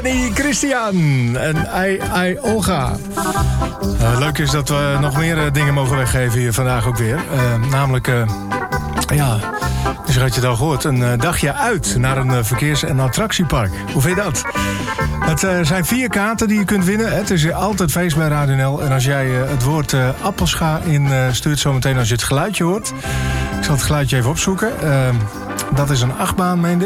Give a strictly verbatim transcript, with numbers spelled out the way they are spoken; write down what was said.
Danny Christian en I, I, Olga. Uh, leuk is dat we nog meer uh, dingen mogen weggeven hier vandaag ook weer. Uh, namelijk, uh, ja, dus had je het al gehoord, een uh, dagje uit naar een uh, verkeers- en attractiepark. Hoe vind je dat? Het uh, zijn vier kaarten die je kunt winnen. Het is altijd feest bij Radio N L. En als jij uh, het woord uh, appelscha instuurt uh, zometeen als je het geluidje hoort. Ik zal het geluidje even opzoeken. Uh, dat is een achtbaan, meende ik.